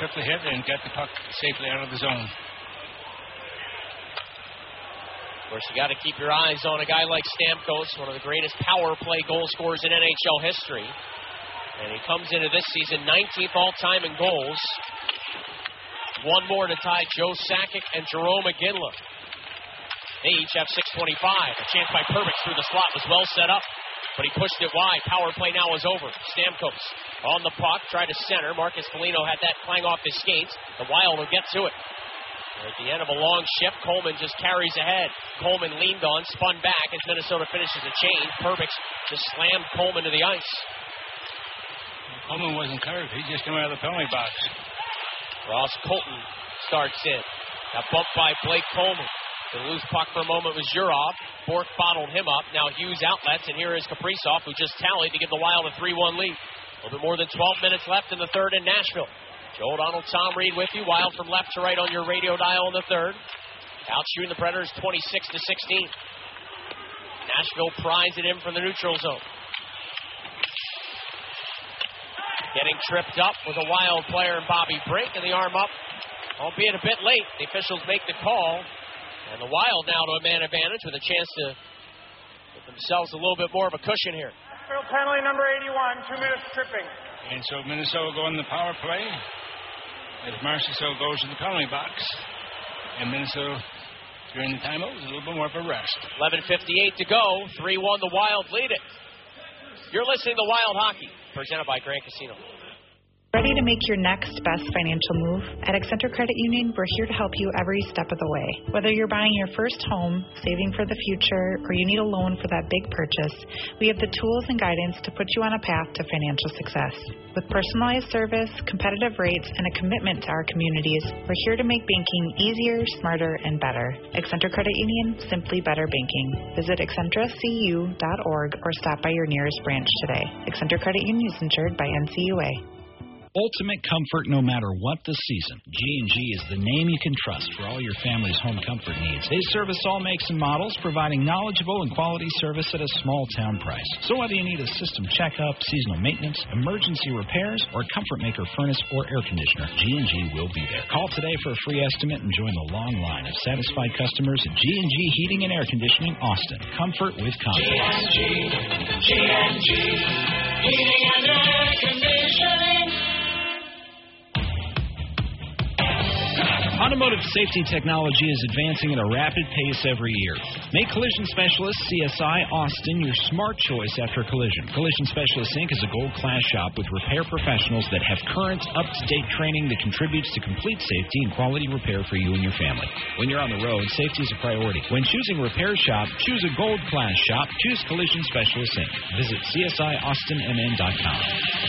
took the hit and got the puck safely out of the zone. Of course, you got to keep your eyes on a guy like Stamkos, one of the greatest power play goal scorers in NHL history. And he comes into this season 19th all-time in goals. One more to tie Joe Sakic and Jerome Iginla. They each have 625. A chance by Perbix through the slot was well set up, but he pushed it wide. Power play now is over. Stamkos on the puck, tried to center. Marcus Foligno had that clang off his skates. The Wild will get to it. At the end of a long shift, Coleman just carries ahead. Coleman leaned on, spun back as Minnesota finishes a change. Perbix just slammed Coleman to the ice. Coleman wasn't curved. He just came out of the penalty box. Ross Colton starts in. Got bumped by Blake Coleman. The loose puck for a moment was Zhurov. Bork bottled him up. Now Hughes outlets, and here is Kaprizov, who just tallied to give the Wild a 3-1 lead. A little bit more than 12 minutes left in the third in Nashville. Joe O'Donnell, Tom Reed with you. Wild from left to right on your radio dial in the third. Out shooting the Predators 26-16. Nashville pries it in from the neutral zone. Getting tripped up with a Wild player and Bobby Brink, and the arm up, albeit a bit late. The officials make the call, and the Wild now to a man advantage with a chance to give themselves a little bit more of a cushion here. Penalty number 81, 2 minutes tripping. And so Minnesota go in the power play as Marchessault goes to the penalty box. And Minnesota, during the timeout, was a little bit more of a rest. 11:58 to go. 3-1, the Wild lead it. You're listening to Wild Hockey, presented by Grand Casino. Ready to make your next best financial move? At Accenture Credit Union, we're here to help you every step of the way. Whether you're buying your first home, saving for the future, or you need a loan for that big purchase, we have the tools and guidance to put you on a path to financial success. With personalized service, competitive rates, and a commitment to our communities, we're here to make banking easier, smarter, and better. Accenture Credit Union, simply better banking. Visit accentracu.org or stop by your nearest branch today. Accenture Credit Union is insured by NCUA. Ultimate comfort no matter what the season. G&G is the name you can trust for all your family's home comfort needs. They service all makes and models, providing knowledgeable and quality service at a small town price. So whether you need a system checkup, seasonal maintenance, emergency repairs, or Comfort Maker furnace or air conditioner, G&G will be there. Call today for a free estimate and join the long line of satisfied customers at G&G Heating and Air Conditioning, Austin. Comfort with confidence. G&G Heating and Air Conditioning. Automotive safety technology is advancing at a rapid pace every year. Make Collision Specialist CSI Austin your smart choice after collision. Collision Specialist Inc. is a gold-class shop with repair professionals that have current, up-to-date training that contributes to complete safety and quality repair for you and your family. When you're on the road, safety is a priority. When choosing repair shop, choose a gold-class shop. Choose Collision Specialist Inc. Visit CSIAustinMN.com.